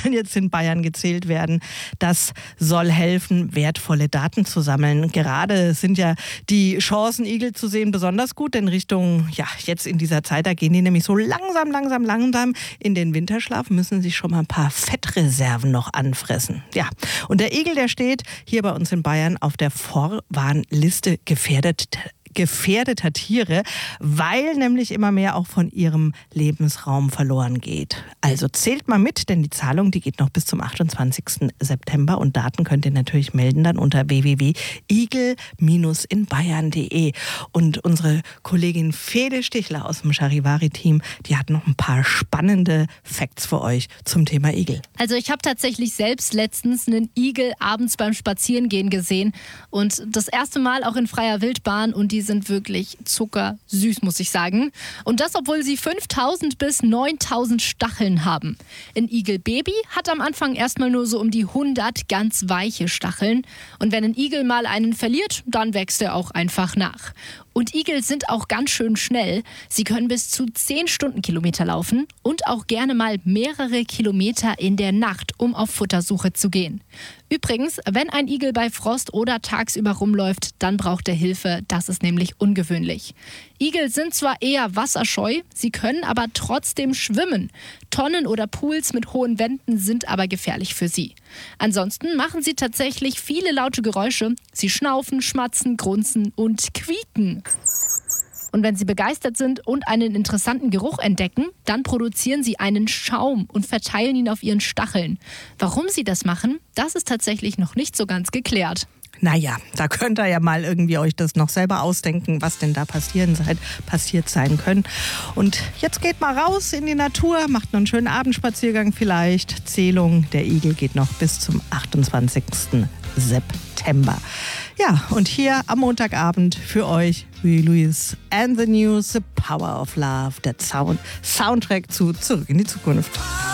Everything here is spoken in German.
sollen jetzt in Bayern gezählt werden. Das soll helfen, wertvolle Daten zu sammeln. Gerade sind ja die Chancen, Igel zu sehen, besonders gut, denn Richtung, jetzt in dieser Zeit, da gehen die nämlich so langsam in den Winterschlaf, müssen sich schon mal ein paar Fettreserven noch anfressen. Ja, und der Igel, der steht hier bei uns in Bayern auf der Vorwarnliste gefährdeter Tiere, weil nämlich immer mehr auch von ihrem Lebensraum verloren geht. Also zählt mal mit, denn die Zahlung, die geht noch bis zum 28. September und Daten könnt ihr natürlich melden dann unter www.igel-inbayern.de. Und unsere Kollegin Fede Stichler aus dem Charivari-Team, die hat noch ein paar spannende Facts für euch zum Thema Igel. Also ich habe tatsächlich selbst letztens einen Igel abends beim Spazierengehen gesehen und das erste Mal auch in freier Wildbahn und die sind wirklich zuckersüß, muss ich sagen. Und das, obwohl sie 5.000 bis 9.000 Stacheln haben. Ein Igelbaby hat am Anfang erstmal nur so um die 100 ganz weiche Stacheln. Und wenn ein Igel mal einen verliert, dann wächst er auch einfach nach. Und Igel sind auch ganz schön schnell. Sie können bis zu 10 Stundenkilometer laufen und auch gerne mal mehrere Kilometer in der Nacht, um auf Futtersuche zu gehen. Übrigens, wenn ein Igel bei Frost oder tagsüber rumläuft, dann braucht er Hilfe. Das ist nämlich ungewöhnlich. Igel sind zwar eher wasserscheu, sie können aber trotzdem schwimmen. Tonnen oder Pools mit hohen Wänden sind aber gefährlich für sie. Ansonsten machen sie tatsächlich viele laute Geräusche. Sie schnaufen, schmatzen, grunzen und quieken. Und wenn sie begeistert sind und einen interessanten Geruch entdecken, dann produzieren sie einen Schaum und verteilen ihn auf ihren Stacheln. Warum sie das machen, das ist tatsächlich noch nicht so ganz geklärt. Naja, da könnt ihr ja mal irgendwie euch das noch selber ausdenken, was denn da passiert sein können. Und jetzt geht mal raus in die Natur, macht noch einen schönen Abendspaziergang vielleicht. Zählung der Igel geht noch bis zum 28. September. Ja, und hier am Montagabend für euch Huey Lewis and the News, The Power of Love, der Soundtrack zu Zurück in die Zukunft.